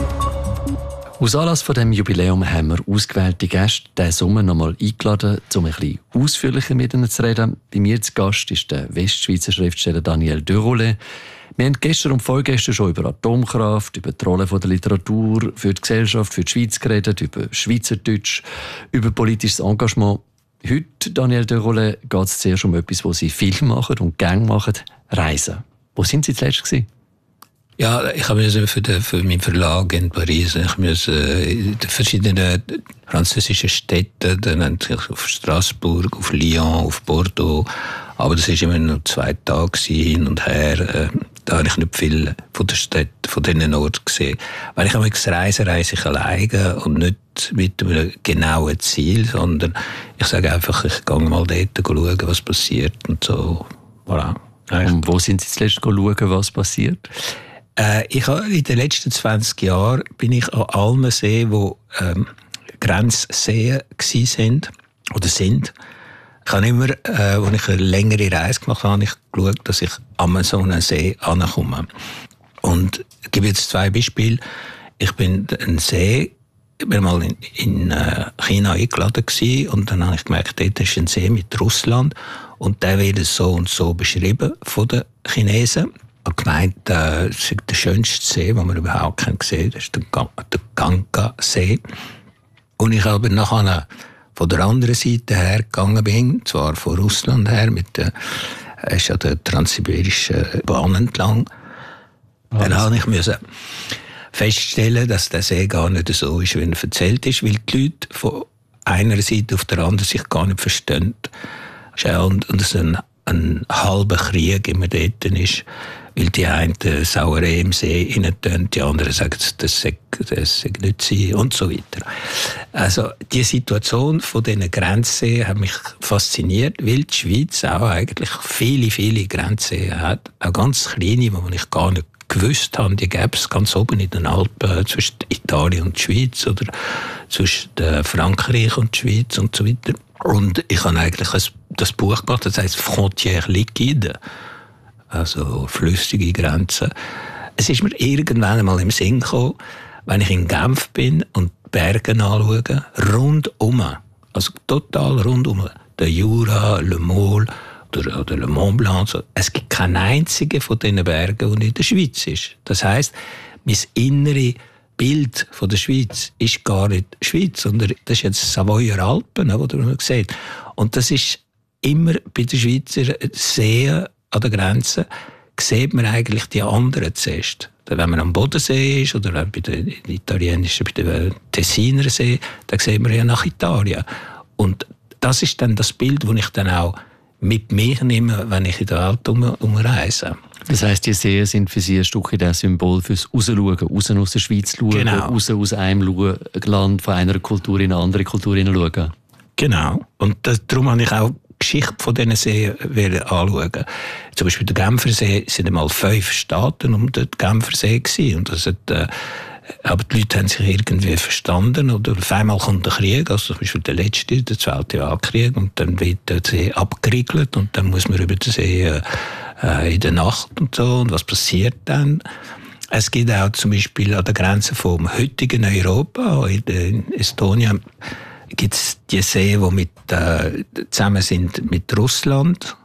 Aus Anlass von dem Jubiläum haben wir ausgewählte Gäste diesen Sommer noch einmal eingeladen, um ein bisschen ausführlicher mit ihnen zu reden. Bei mir zu Gast ist der Westschweizer Schriftsteller Daniel Deroulé. Wir haben gestern und vorgestern schon über Atomkraft, über die Rolle der Literatur für die Gesellschaft, für die Schweiz geredet, über Schweizerdeutsch, über politisches Engagement. Heute, Daniel Deroulé, geht es zuerst um etwas, was Sie viel machen und gerne machen, Reisen. Wo sind Sie zuletzt gewesen? Ja, ich habe für, den, für meinen Verlag in Paris, ich musste in verschiedenen französischen Städten, dann auf Straßburg, auf Lyon, auf Bordeaux, aber das war immer nur zwei Tage hin und her. Da habe ich nicht viel von der Stadt, von diesen Orten gesehen. Weil ich habe gesagt, reise, reise ich alleine und nicht mit einem genauen Ziel, sondern ich sage einfach, ich gehe mal dort schauen, was passiert und so. Voilà. Und wo sind Sie zuletzt schauen, was passiert? Äh, ich habe in den letzten zwanzig Jahren bin ich an allen Seen, die ähm, Grenzseen sind oder sind. Ich habe immer, äh, als ich eine längere Reise gemacht habe, habe ich geschaut, dass ich an so einen See ankomme. Und ich gebe jetzt zwei Beispiele. Ich bin ein See, ich bin mal in, in China eingeladen gewesen, und dann habe ich gemerkt, dort ist ein See mit Russland und der wird so und so beschrieben von den Chinesen. Ich habe gemeint, äh, das ist der schönste See, den man überhaupt gesehen hat. Das ist der, der Ganga-See. Und ich habe nachher von der anderen Seite her gegangen bin, zwar von Russland her, mit der, es ist ja der transsibirischen Bahn entlang. Oh, dann habe ich müssen feststellen, dass der See gar nicht so ist, wie er erzählt ist, weil die Leute von einer Seite auf der anderen sich gar nicht verstehen. Und, und es ist ein ein halber Krieg immer dort ist, weil die einen Sauerei im See reintun, die anderen sagen, das sei, das sei nicht sein und so weiter. Also die Situation von diesen Grenzseen hat mich fasziniert, weil die Schweiz auch eigentlich viele, viele Grenzseen hat, auch ganz kleine, die ich gar nicht gewusst habe, die gäbe es ganz oben in den Alpen zwischen Italien und der Schweiz oder zwischen Frankreich und der Schweiz und so weiter. Und ich habe eigentlich ein, das Buch gemacht, das heisst «Frontières liquides», also flüssige Grenzen. Es ist mir irgendwann einmal im Sinn gekommen, wenn ich in Genf bin und die Berge anschaue, rundum, also total rundum, der Jura, Le Môle oder, oder Le Mont Blanc, so. Es gibt keinen einzigen von diesen Bergen, der in der Schweiz ist. Das heisst, mein innere Bild von der Schweiz ist gar nicht die Schweiz, sondern das ist jetzt Savoyer Alpen, wo man sieht. Und das ist immer bei den Schweizer Seen an der Grenze, sieht man eigentlich die anderen zuerst. Wenn man am Bodensee ist oder bei den italienischen, bei den Tessiner See, dann sieht man ja nach Italien. Und das ist dann das Bild, das ich dann auch mit mir nehme, wenn ich in der Welt um, umreise. Das heisst, die Seen sind für Sie ein Stück das Symbol fürs Rausschauen, raus aus der Schweiz schauen, genau. raus aus einem Land von einer Kultur in eine andere Kultur hineinschauen. Genau. Und das, darum habe ich auch die Geschichte von diesen Seen anschauen. Zum Beispiel der Genfersee sind einmal fünf Staaten um den Genfersee gewesen. Und das hat, äh, aber die Leute haben sich irgendwie verstanden. Oder auf einmal kommt der Krieg, also zum Beispiel der letzte, der Zweite Weltkrieg, und dann wird der See abgeriegelt und dann muss man über den See äh, in der Nacht und so. Und was passiert dann? Es gibt auch zum Beispiel an der Grenze vom heutigen Europa, in, in Estonien, gibt es die Seen, die mit, äh, zusammen sind mit Russland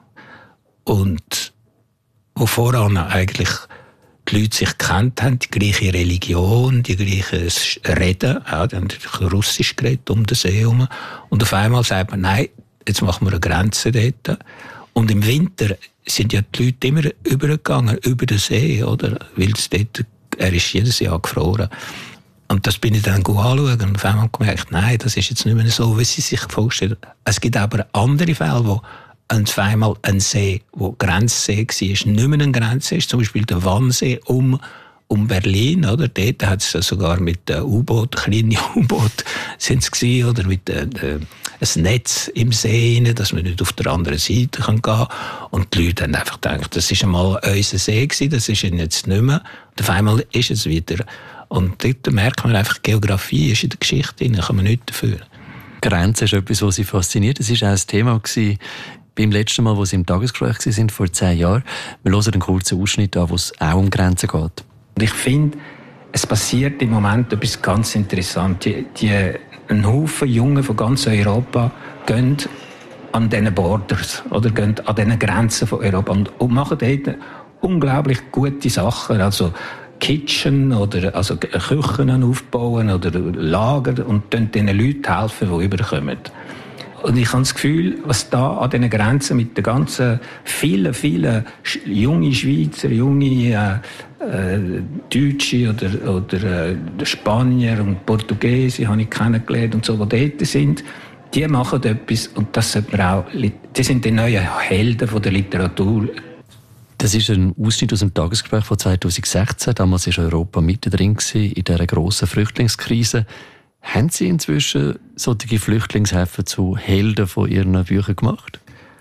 und wo voran eigentlich die Leute sich gekannt haben, die gleiche Religion, die gleiche Reden, auch, die haben Russisch geredet um den See herum. Und auf einmal sagt man, nein, jetzt machen wir eine Grenze dort. Und im Winter sind ja die Leute immer übergegangen, über den See, oder? Weil es dort, er ist jedes Jahr gefroren. Und das bin ich dann anschauen und auf einmal gemerkt, nein, das ist jetzt nicht mehr so, wie sie sich vorstellen. Es gibt aber andere Fälle, wo auf einmal ein See, der Grenzsee war, nicht mehr ein Grenzsee ist, zum Beispiel der Wannsee um, um Berlin, oder? Dort hat es sogar mit äh, U-Boot, kleinen U-Boot sind es gewesen, oder mit äh, äh, ein Netz im See rein, dass man nicht auf der anderen Seite gehen kann. Und die Leute haben einfach gedacht, das war einmal unser See gewesen, das ist jetzt nicht mehr. Und auf einmal ist es wieder. Und dort merkt man einfach, Geografie ist in der Geschichte drin, kann man nichts dafür. Grenzen ist etwas, was Sie fasziniert. Es war auch ein Thema gewesen, beim letzten Mal, wo Sie im Tagesgespräch waren, vor zehn Jahren. Wir hören einen kurzen Ausschnitt an, wo es auch um Grenzen geht. Und ich finde, es passiert im Moment etwas ganz Interessantes. Die, die, ein Haufen Jungen von ganz Europa gehen an diesen Borders oder gehen an diesen Grenzen von Europa und, und machen dort unglaublich gute Sachen. Also Kitchen oder also Küchen aufbauen oder Lager und dann den Leuten helfen, die überkommen. Und ich habe das Gefühl, was da an diesen Grenzen mit den ganzen vielen, vielen jungen Schweizer, junge äh, äh, Deutsche oder, oder äh, Spanier und Portugiesen habe ich kennengelernt und so, die dort sind, die machen etwas und das sollte man auch, die sind die neuen Helden von der Literatur. Das ist ein Ausschnitt aus dem Tagesgespräch von zweitausendsechzehn. Damals war Europa mittendrin in dieser grossen Flüchtlingskrise. Haben Sie inzwischen solche Flüchtlingshäfen zu Helden von Ihren Büchern gemacht?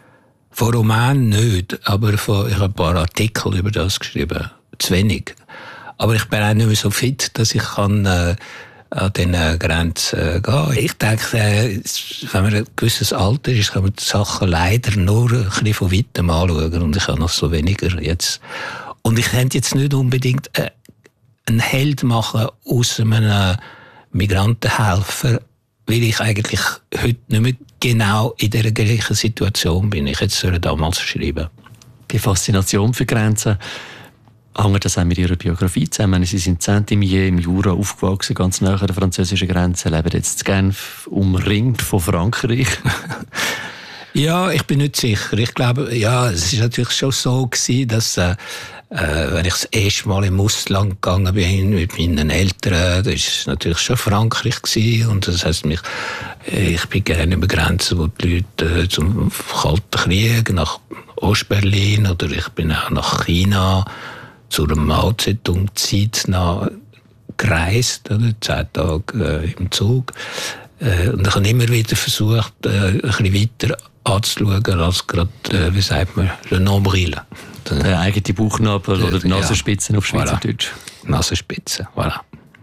Von Romanen nicht, aber von, ich habe ein paar Artikel über das geschrieben. Zu wenig. Aber ich bin auch nicht mehr so fit, dass ich kann, äh, an diesen Grenzen äh, gehen. Ich denke, äh, wenn man ein gewisses Alter ist, kann man die Sachen leider nur ein bisschen von weitem anschauen. Und ich habe noch so weniger jetzt. Und ich könnte jetzt nicht unbedingt äh, einen Held machen aus einem Migrantenhelfer, weil ich eigentlich heute nicht mehr genau in der gleichen Situation bin. Ich hätte es damals schreiben. Die Faszination für Grenzen, hängt das auch mit Ihrer Biografie zusammen? Sie sind Saint-Imier im Jura aufgewachsen, ganz nahe an der französischen Grenze, leben jetzt in Genf, umringt von Frankreich. Ja, ich bin nicht sicher. Ich glaube, ja, es ist natürlich schon so gewesen, dass äh, äh, wenn ich das erste Mal im Ausland gegangen bin mit meinen Eltern, das ist natürlich schon Frankreich gewesen. Und das heisst mich, ich bin gerne über Grenzen, wo die Leute äh, zum Kalten Krieg nach Ostberlin oder ich bin auch nach China zu einer Mao Zedong-Zeit gereist, oder? Zehn Tage äh, im Zug. Äh, und ich habe immer wieder versucht, äh, ein bisschen weiter anzuschauen, als gerade, äh, wie sagt man, le nombril. Der eigene Bauchnabel oder die Nasenspitzen, ja, auf Schweizerdeutsch. Voilà. Nasenspitzen, voilà.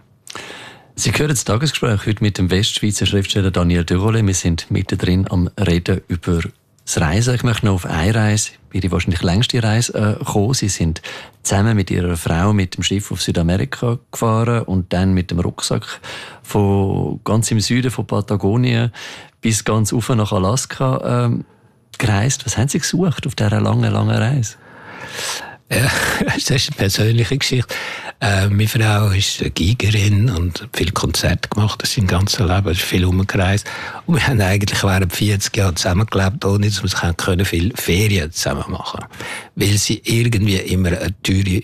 Sie hören das Tagesgespräch heute mit dem Westschweizer Schriftsteller Daniel Dürrole. Wir sind mittendrin am Reden über das Reisen. Ich möchte noch auf eine Reise, Ihre wahrscheinlich längste Reise, äh, kommen. Sie sind zusammen mit Ihrer Frau mit dem Schiff auf Südamerika gefahren und dann mit dem Rucksack von ganz im Süden von Patagonien bis ganz rauf nach Alaska ähm, gereist. Was haben Sie gesucht auf dieser langen, langen Reise? Ja, das ist eine persönliche Geschichte. Äh, meine Frau ist eine Gigerin und hat viele Konzerte gemacht, das ist im ganzen Leben, ist viel umgereist. Und wir haben eigentlich während vierzig Jahren zusammengelebt, ohne dass wir sich können, viele Ferien zusammen machen. Weil sie irgendwie immer eine teure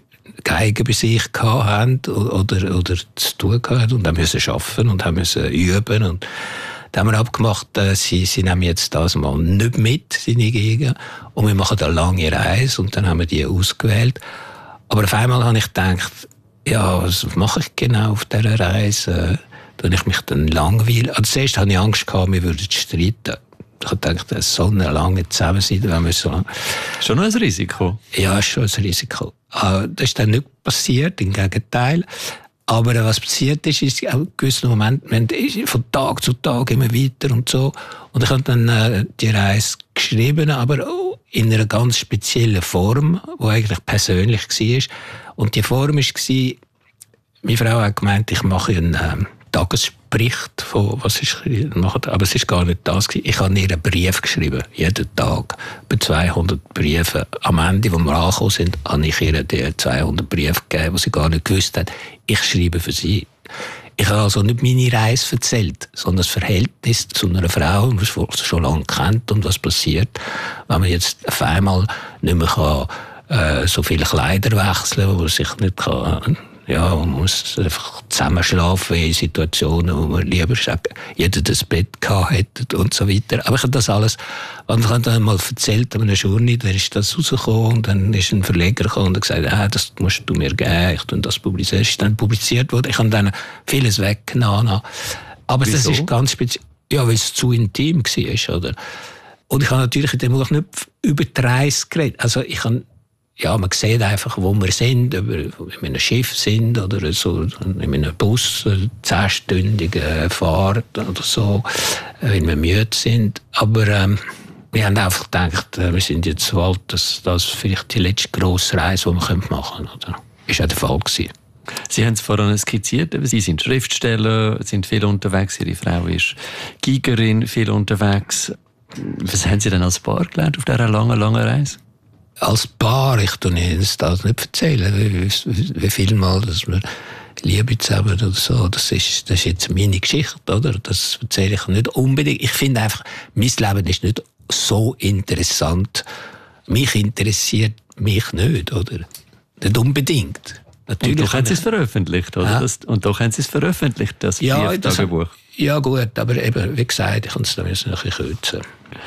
Geige bei sich hatten oder, oder zu tun hatten und haben müssen arbeiten und haben müssen üben. Und da haben wir abgemacht, äh, sie, sie nehmen jetzt das mal nicht mit, seine Gegend, und wir machen eine lange Reise und dann haben wir die ausgewählt. Aber auf einmal habe ich gedacht, ja, was mache ich genau auf dieser Reise? Tue ich mich dann langweilen? Also zuerst hatte ich Angst gehabt, wir würden streiten. Ich habe gedacht, das ist so eine lange Zusammensein, wenn wir so... Schon noch ein Risiko? Ja, schon ein Risiko. Das ist dann nicht passiert, im Gegenteil. Aber was passiert ist, ist auch in gewissen Momenten, wir haben von Tag zu Tag immer weiter und so. Und ich habe dann äh, die Reise geschrieben, aber auch in einer ganz speziellen Form, die eigentlich persönlich war. Und die Form war, meine Frau hat gemeint, ich mache einen äh, Tagesbericht von, was ich mache, aber es war gar nicht das. Ich habe ihr einen Brief geschrieben, jeden Tag, über zweihundert Briefe. Am Ende, wo wir angekommen sind, habe ich ihr die zweihundert Briefe gegeben, die sie gar nicht gewusst hat. Ich schreibe für sie. Ich habe also nicht meine Reise erzählt, sondern das Verhältnis zu einer Frau, die man schon lange kennt und was passiert, wenn man jetzt auf einmal nicht mehr kann, äh, so viele Kleider wechseln kann, wo man sich nicht kann, ja, man muss einfach zusammenschlafen in Situationen, wo man lieber jeder das Bett gehabt hätte und so weiter. Aber ich habe das alles, und ich habe dann mal erzählt an einer Journey, da ist das rausgekommen, und dann ist ein Verleger gekommen und hat gesagt, ah, das musst du mir geben, ich tue das publizieren. Es ist dann publiziert worden, ich habe dann vieles weggenommen. Aber Wieso? Das ist ganz speziell, ja, weil es zu intim war, oder? Und ich habe natürlich in dem Buch nicht über die Reise geredet. Also ich habe Ja, man sieht einfach, wo wir sind, ob wir in einem Schiff sind oder so, in einem Bus, eine zehnstündige Fahrt oder so, wenn wir müde sind. Aber ähm, wir haben einfach gedacht, wir sind jetzt so alt, dass das vielleicht die letzte grosse Reise, die wir machen können. Oder? Das war auch der Fall gewesen. Sie haben es vorhin skizziert, Sie sind Schriftsteller, sind viel unterwegs, Ihre Frau ist Gigerin, viel unterwegs. Was haben Sie denn als Paar gelernt auf dieser langen, langen Reise? Als Paar, ich kann Ihnen das nicht erzählen, wie, wie, wie viel Mal, dass wir Liebe zusammen oder so, das ist, das ist jetzt meine Geschichte, oder? Das erzähle ich nicht unbedingt. Ich finde einfach, mein Leben ist nicht so interessant. Mich interessiert mich nicht, oder? Nicht unbedingt. Natürlich. Und doch haben Sie es veröffentlicht, oder? Ja. Das, und doch haben Sie es veröffentlicht, das ja, Brieftagebuch. Ja gut, aber eben, wie gesagt, ich kann es da ein bisschen kürzen.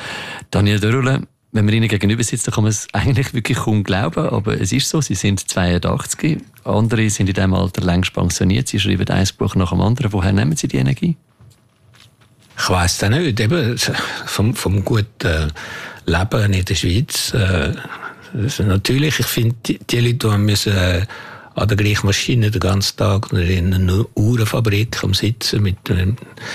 Daniel Dürrole, wenn man Ihnen gegenüber sitzt, dann kann man es eigentlich wirklich kaum glauben, aber es ist so, Sie sind zweiundachtzig, andere sind in diesem Alter längst pensioniert, Sie schreiben ein Buch nach dem anderen. Woher nehmen Sie die Energie? Ich weiss es nicht, eben vom, vom guten Leben in der Schweiz. Äh, also natürlich, ich finde, die, die Leute, die müssen äh, an der gleichen Maschine den ganzen Tag in einer Uhrenfabrik am Sitzen mit einem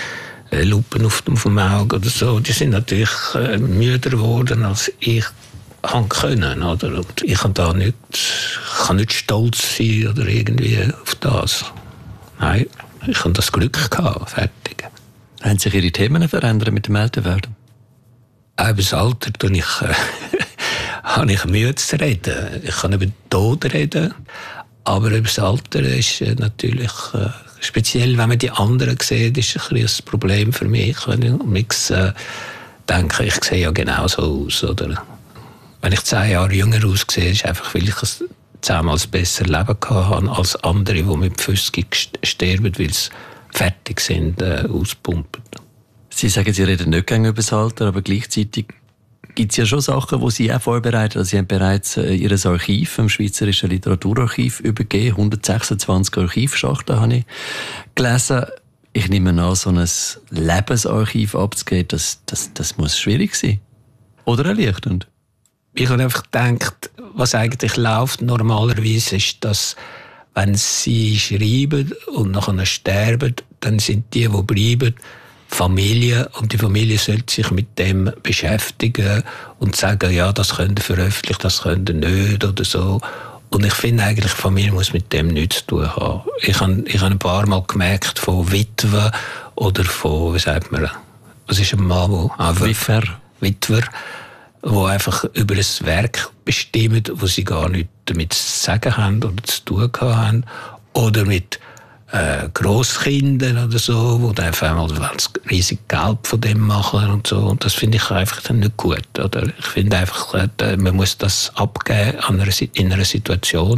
Lupen auf dem, auf dem Auge oder so, die sind natürlich äh, müder geworden, als ich haben können, oder? Und ich kann da nicht, kann nicht stolz sein oder irgendwie auf das. Nein, ich habe das Glück gehabt, fertig. Haben sich Ihre Themen verändert mit dem Älterwerden? Auch über das Alter tue ich, äh, habe ich Mühe zu reden. Ich kann über den Tod reden, aber über das Alter ist äh, natürlich äh, speziell, wenn man die anderen sieht, ist es ein, ein Problem für mich. Wenn ich mich äh, denke, ich sehe ja genauso aus. Oder? Wenn ich zehn Jahre jünger aussehe, ist es einfach, weil ich ein zehnmal besser Leben hatte als andere, die mit fünfzig sterben, weil sie fertig sind, äh, auspumpen. Sie sagen, Sie reden nicht gerne über das Alter, aber gleichzeitig gibt es ja schon Sachen, die Sie auch vorbereitet haben. Sie haben bereits äh, Ihr Archiv im Schweizerischen Literaturarchiv übergeben. hundertsechsundzwanzig Archivschachteln habe ich gelesen. Ich nehme an, so ein Lebensarchiv abzugeben, das, das, das muss schwierig sein. Oder erleichternd? Ich habe einfach gedacht, was eigentlich läuft normalerweise ist, dass wenn Sie schreiben und nachher sterben, dann sind die, die bleiben, Familie, und die Familie sollte sich mit dem beschäftigen und sagen, ja, das könnt ihr veröffentlichen, das könnt ihr nicht oder so. Und ich finde eigentlich, die Familie muss mit dem nichts zu tun haben. Ich habe, ich habe ein paar Mal gemerkt, von Witwen oder von, wie sagt man, was ist ein Mann, wo einfach, Witwer. Witwer, wo einfach über ein Werk bestimmen, wo sie gar nichts damit zu sagen haben oder zu tun haben. Oder mit äh, Grosskindern oder so, wo dann auf einmal riesig Geld von dem machen und so. Und das finde ich einfach dann nicht gut. Oder? Ich finde einfach, äh, man muss das abgeben an einer, in einer Situation,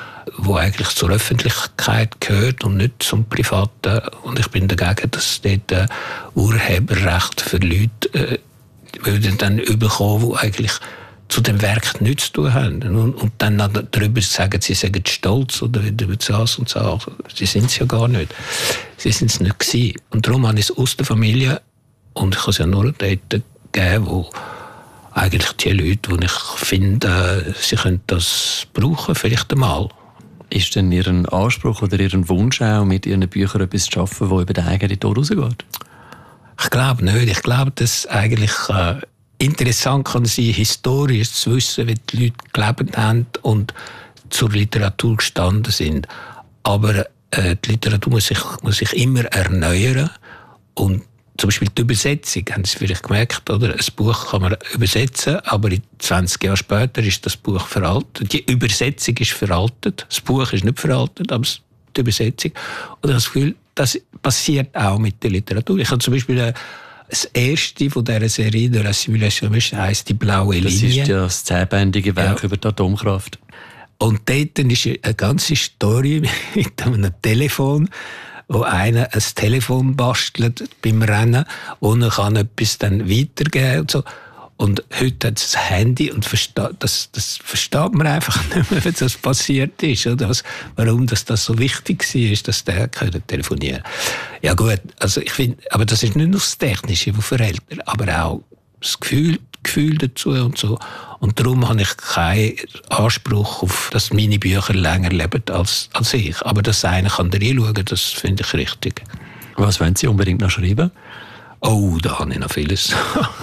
wo eigentlich zur Öffentlichkeit gehört und nicht zum Privaten. Und ich bin dagegen, dass dort äh, Urheberrecht für Leute äh, würden dann überkommen, die eigentlich zu dem Werk nichts zu tun haben. Und, und dann darüber sagen, sie seien stolz oder über das und so. Sie sind es ja gar nicht. Sie sind es nicht gewesen. Und darum habe ich es aus der Familie, und ich habe es ja nur dort gegeben, wo eigentlich die Leute, die ich finde, sie können das brauchen, vielleicht einmal. Ist denn Ihr Anspruch oder Ihr Wunsch auch, mit Ihren Büchern etwas zu schaffen, das über den eigenen Tod rausgeht? Ich glaube nicht. Ich glaube, dass eigentlich äh, interessant kann sein, historisch zu wissen, wie die Leute gelebt haben und zur Literatur gestanden sind. Aber äh, die Literatur muss sich, muss sich immer erneuern. Und zum Beispiel die Übersetzung, haben Sie vielleicht gemerkt, oder? Ein Buch kann man übersetzen, aber zwanzig Jahre später ist das Buch veraltet. Die Übersetzung ist veraltet. Das Buch ist nicht veraltet, aber die Übersetzung. Und ich habe das Gefühl, das passiert auch mit der Literatur. Ich habe zum Beispiel äh, das erste von dieser Serie, der Assimilation, heisst «Die blaue Linie». Das ist ja das zehnbändige Werk ja. über die Atomkraft. Und dort ist eine ganze Story mit einem Telefon, wo einer ein Telefon bastelt beim Rennen und er kann etwas dann weitergeben und so. Und heute hat es ein Handy und das, das versteht man einfach nicht mehr, wenn das passiert ist. Oder? Was, warum das, das so wichtig war, dass der telefonieren konnte. Ja gut, also ich finde, aber das ist nicht nur das Technische, das verhält, aber auch das Gefühl, Gefühl dazu und so. Und darum habe ich keinen Anspruch auf, dass meine Bücher länger leben als, als ich. Aber dass einer kann da reinschauen, das finde ich richtig. Was wollen Sie unbedingt noch schreiben? Oh, da habe ich noch vieles.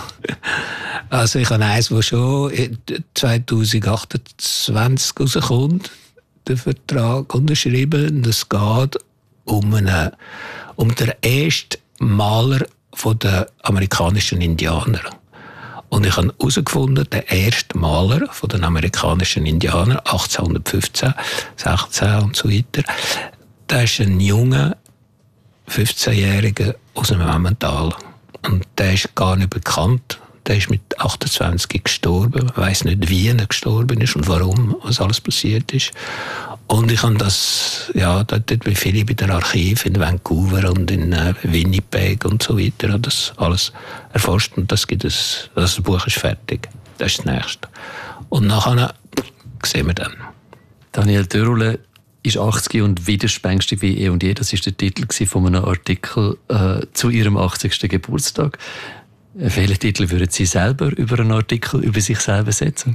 Also ich habe eins, das schon zwanzig achtundzwanzig rauskommt, den Vertrag unterschrieben. Das geht um, eine, um den ersten Maler der amerikanischen Indianer. Und ich habe herausgefunden, der erste Maler der amerikanischen Indianer, achtzehnhundertfünfzehn, sechzehn und so weiter, der ist ein junger, fünfzehnjähriger aus dem Emmental. Und der ist gar nicht bekannt. Der ist mit achtundzwanzig gestorben. Man weiss nicht, wie er gestorben ist und warum, was alles passiert ist. Und ich habe das, ja, dort bin viele bei der Archiv in Vancouver und in äh, Winnipeg und so weiter, habe das alles erforscht und das gibt es, das Buch ist fertig. Das ist das Nächste. Und nachher sehen wir dann. Daniel Dörrule ist achtzig und widerspenstig wie eh und je. Das war der Titel von einem Artikel äh, zu Ihrem achtzigsten Geburtstag. Welchen Titel würden Sie selber über einen Artikel über sich selber setzen?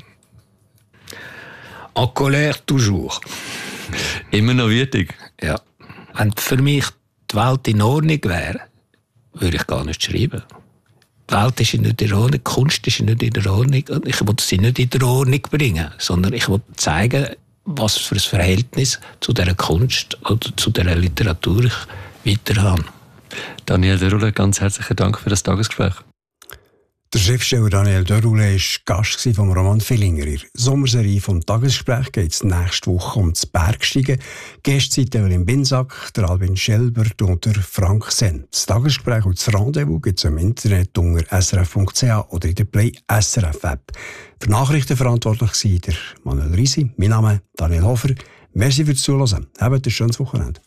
En colère toujours. Immer noch wütig? Ja. Wenn für mich die Welt in Ordnung wäre, würde ich gar nicht schreiben. Die Welt ist nicht in der Ordnung, die Kunst ist nicht in der Ordnung. Ich will sie nicht in der Ordnung bringen, sondern ich will zeigen, was für ein Verhältnis zu dieser Kunst oder zu dieser Literatur ich weiter habe. Daniel Dörrule, ganz herzlichen Dank für das Tagesgespräch. Der Schriftsteller Daniel Dörrule war Gast vom Roman Villinger. In der Sommerserie vom Tagesgespräch geht es nächste Woche um das Bergsteigen. Gäste sind Evelyn Binsack, der Albin Schelbert und der Frank Senn. Das Tagesgespräch und das Rendezvous gibt es im Internet unter s r f punkt c h oder in der Play S R F App. Für Nachrichten verantwortlich war der Manuel Risi. Mein Name ist Daniel Hofer. Merci fürs Zuhören. Habt ein schönes Wochenende.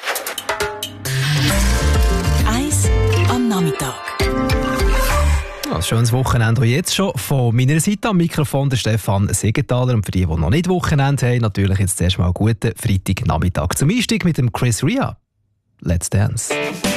Eis am Nachmittag. Ein schönes Wochenende jetzt schon. Von meiner Seite am Mikrofon der Stefan Siegenthaler. Und für die, die noch nicht Wochenende haben, natürlich jetzt zuerst mal einen guten Freitagnachmittag zum Einstieg mit dem Chris Rea. Let's Dance.